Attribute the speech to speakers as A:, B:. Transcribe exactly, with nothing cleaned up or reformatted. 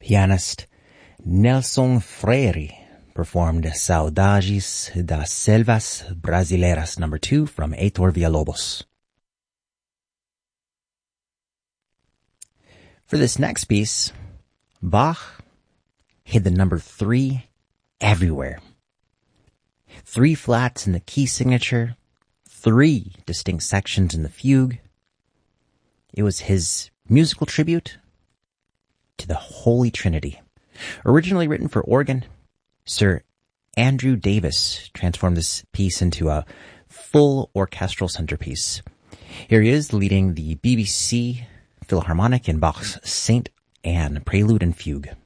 A: Pianist Nelson Freire performed Saudades das Selvas Brasileiras number two from Heitor Villa-Lobos. For this next piece, Bach hit the number three everywhere. Three flats in the key signature, three distinct sections in the fugue. It was his musical tribute to the Holy Trinity. Originally written for organ, Sir Andrew Davis transformed this piece into a full orchestral centerpiece. Here he is leading the B B C Philharmonic in Bach's Saint Anne Prelude and Fugue.